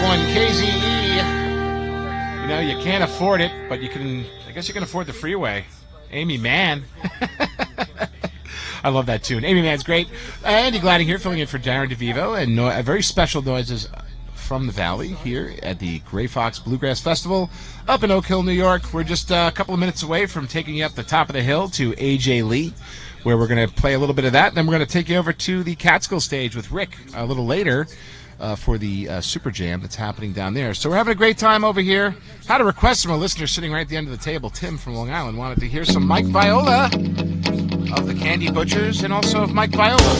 going KZE. You know, you can't afford it, but you can. I guess you can afford the freeway. Amy Mann. I love that tune. Amy Mann's great. Andy Gladding here, filling in for Darren DeVivo, and very special noises from the Valley here at the Gray Fox Bluegrass Festival up in Oak Hill, New York. We're just a couple of minutes away from taking you up the top of the hill to AJ Lee, where we're going to play a little bit of that. Then we're going to take you over to the Catskill stage with Rick a little later for the Super Jam that's happening down there. So we're having a great time over here. Had a request from a listener sitting right at the end of the table. Tim from Long Island wanted to hear some Mike Viola of the Candy Butchers and also of Mike Viola.